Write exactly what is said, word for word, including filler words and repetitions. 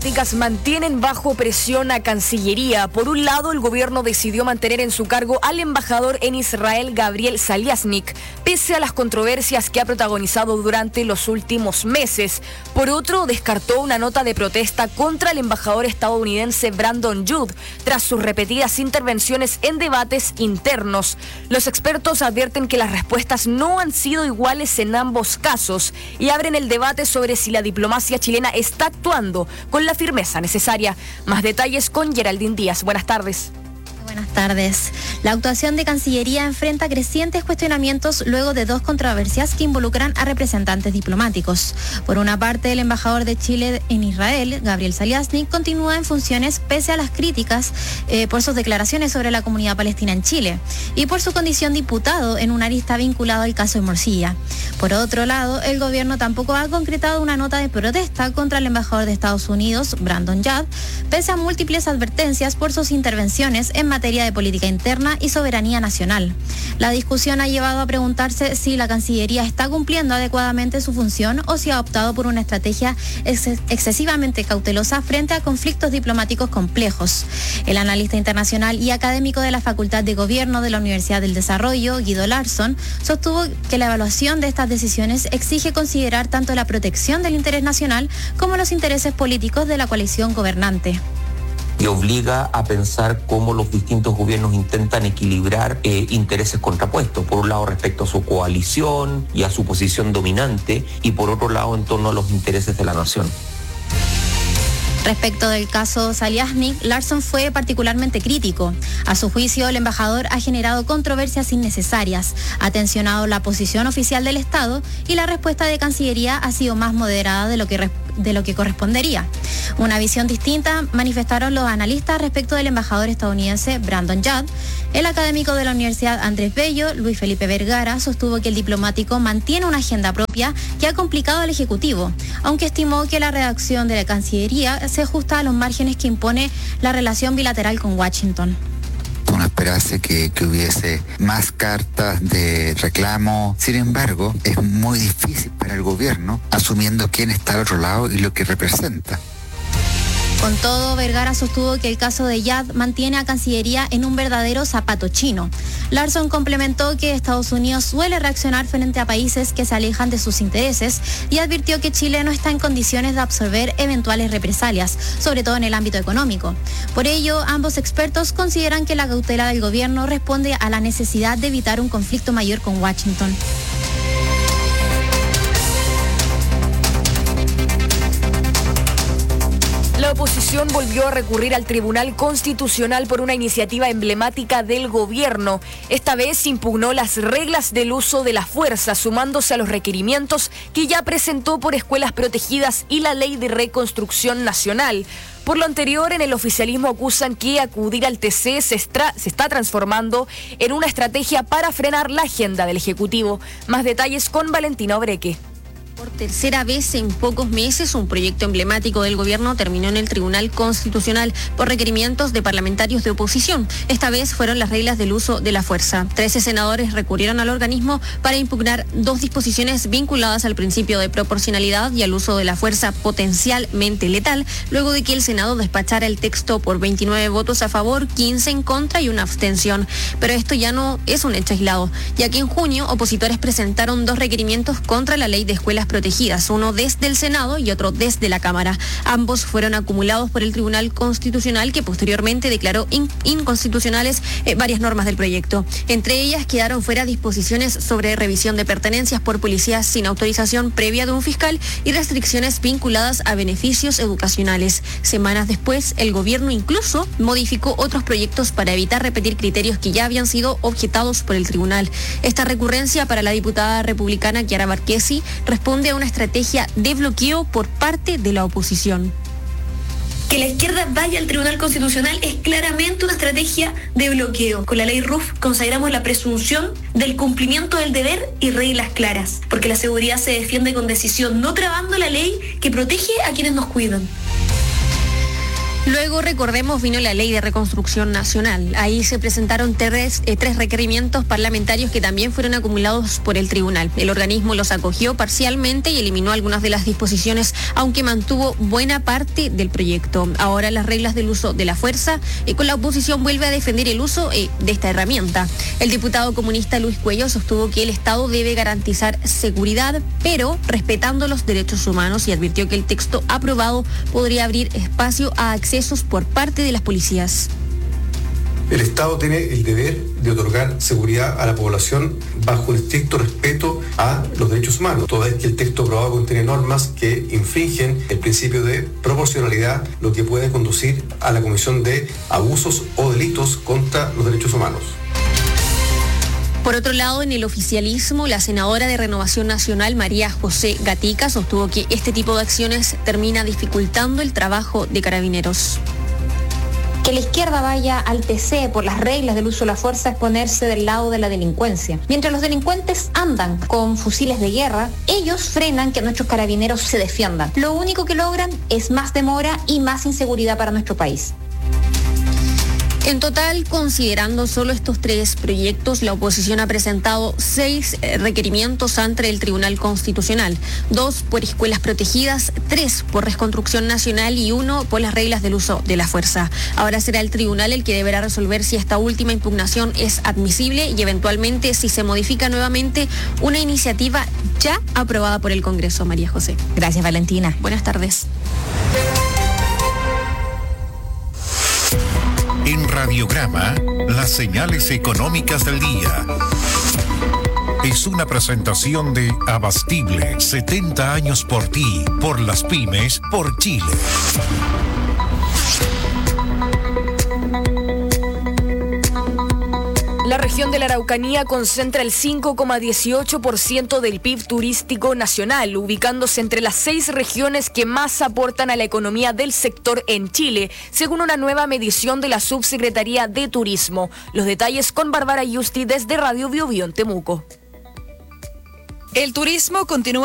Mantienen bajo presión a Cancillería. Por un lado, el gobierno decidió mantener en su cargo al embajador en Israel, Gabriel Saliasnik, pese a las controversias que ha protagonizado durante los últimos meses. Por otro, descartó una nota de protesta contra el embajador estadounidense Brandon Judd, tras sus repetidas intervenciones en debates internos. Los expertos advierten que las respuestas no han sido iguales en ambos casos y abren el debate sobre si la diplomacia chilena está actuando con la firmeza necesaria. Más detalles con Geraldine Díaz. Buenas tardes. Buenas tardes. La actuación de Cancillería enfrenta crecientes cuestionamientos luego de dos controversias que involucran a representantes diplomáticos. Por una parte, el embajador de Chile en Israel, Gabriel Saliasnik, continúa en funciones pese a las críticas eh, por sus declaraciones sobre la comunidad palestina en Chile y por su condición de diputado en una arista vinculado al caso de Morcilla. Por otro lado, el gobierno tampoco ha concretado una nota de protesta contra el embajador de Estados Unidos, Brandon Judd, pese a múltiples advertencias por sus intervenciones en materia de política interna y soberanía nacional. La discusión ha llevado a preguntarse si la Cancillería está cumpliendo adecuadamente su función o si ha optado por una estrategia ex- excesivamente cautelosa frente a conflictos diplomáticos complejos. El analista internacional y académico de la Facultad de Gobierno de la Universidad del Desarrollo, Guido Larsson, sostuvo que la evaluación de estas decisiones exige considerar tanto la protección del interés nacional como los intereses políticos de la coalición gobernante. Y obliga a pensar cómo los distintos gobiernos intentan equilibrar eh, intereses contrapuestos, por un lado respecto a su coalición y a su posición dominante, y por otro lado en torno a los intereses de la nación. Respecto del caso Saliasnik, Larsson fue particularmente crítico. A su juicio, el embajador ha generado controversias innecesarias, ha tensionado la posición oficial del Estado y la respuesta de Cancillería ha sido más moderada de lo que, de lo que correspondería. Una visión distinta manifestaron los analistas respecto del embajador estadounidense Brandon Judd. El académico de la Universidad Andrés Bello, Luis Felipe Vergara, sostuvo que el diplomático mantiene una agenda propia que ha complicado al Ejecutivo, aunque estimó que la redacción de la Cancillería se ajusta a los márgenes que impone la relación bilateral con Washington. Uno esperase que, que hubiese más cartas de reclamo. Sin embargo, es muy difícil para el gobierno, asumiendo quién está al otro lado y lo que representa. Con todo, Vergara sostuvo que el caso de Judd mantiene a Cancillería en un verdadero zapato chino. Larsson complementó que Estados Unidos suele reaccionar frente a países que se alejan de sus intereses y advirtió que Chile no está en condiciones de absorber eventuales represalias, sobre todo en el ámbito económico. Por ello, ambos expertos consideran que la cautela del gobierno responde a la necesidad de evitar un conflicto mayor con Washington. La oposición volvió a recurrir al Tribunal Constitucional por una iniciativa emblemática del gobierno. Esta vez impugnó las reglas del uso de la fuerza, sumándose a los requerimientos que ya presentó por escuelas protegidas y la Ley de Reconstrucción Nacional. Por lo anterior, en el oficialismo acusan que acudir al T C se, estra- se está transformando en una estrategia para frenar la agenda del Ejecutivo. Más detalles con Valentina Obreque. Por tercera vez en pocos meses, un proyecto emblemático del gobierno terminó en el Tribunal Constitucional por requerimientos de parlamentarios de oposición. Esta vez fueron las reglas del uso de la fuerza. Trece senadores recurrieron al organismo para impugnar dos disposiciones vinculadas al principio de proporcionalidad y al uso de la fuerza potencialmente letal, luego de que el Senado despachara el texto por veintinueve votos a favor, quince en contra y una abstención. Pero esto ya no es un hecho aislado, ya que en junio opositores presentaron dos requerimientos contra la ley de escuelas protegidas, uno desde el Senado y otro desde la Cámara. Ambos fueron acumulados por el Tribunal Constitucional, que posteriormente declaró in- inconstitucionales eh, varias normas del proyecto. Entre ellas quedaron fuera disposiciones sobre revisión de pertenencias por policías sin autorización previa de un fiscal y restricciones vinculadas a beneficios educacionales. Semanas después, el gobierno incluso modificó otros proyectos para evitar repetir criterios que ya habían sido objetados por el tribunal. Esta recurrencia para la diputada republicana Chiara Marchesi responde a una estrategia de bloqueo por parte de la oposición. Que la izquierda vaya al Tribunal Constitucional es claramente una estrategia de bloqueo. Con la ley R U F consagramos la presunción del cumplimiento del deber y reglas claras, porque la seguridad se defiende con decisión, no trabando la ley que protege a quienes nos cuidan. Luego, recordemos, vino la Ley de Reconstrucción Nacional. Ahí se presentaron tres, eh, tres requerimientos parlamentarios que también fueron acumulados por el tribunal. El organismo los acogió parcialmente y eliminó algunas de las disposiciones, aunque mantuvo buena parte del proyecto. Ahora las reglas del uso de la fuerza, eh, con la oposición vuelve a defender el uso eh, de esta herramienta. El diputado comunista Luis Cuello sostuvo que el Estado debe garantizar seguridad, pero respetando los derechos humanos, y advirtió que el texto aprobado podría abrir espacio a accesos por parte de las policías. El Estado tiene el deber de otorgar seguridad a la población bajo el estricto respeto a los derechos humanos, toda vez que el texto aprobado contiene normas que infringen el principio de proporcionalidad, lo que puede conducir a la comisión de abusos o delitos contra los derechos humanos. Por otro lado, en el oficialismo, la senadora de Renovación Nacional, María José Gatica, sostuvo que este tipo de acciones termina dificultando el trabajo de Carabineros. Que la izquierda vaya al T C por las reglas del uso de la fuerza es ponerse del lado de la delincuencia. Mientras los delincuentes andan con fusiles de guerra, ellos frenan que nuestros carabineros se defiendan. Lo único que logran es más demora y más inseguridad para nuestro país. En total, considerando solo estos tres proyectos, la oposición ha presentado seis requerimientos ante el Tribunal Constitucional, dos por escuelas protegidas, tres por reconstrucción nacional y uno por las reglas del uso de la fuerza. Ahora será el tribunal el que deberá resolver si esta última impugnación es admisible y eventualmente si se modifica nuevamente una iniciativa ya aprobada por el Congreso. María José. Gracias, Valentina. Buenas tardes. En Radiograma, las señales económicas del día. Es una presentación de Abastible, setenta años por ti, por las pymes, por Chile. La región de la Araucanía concentra el cinco coma dieciocho por ciento del P I B turístico nacional, ubicándose entre las seis regiones que más aportan a la economía del sector en Chile, según una nueva medición de la Subsecretaría de Turismo. Los detalles con Bárbara Yusti desde Radio Biobío en Temuco. El turismo continúa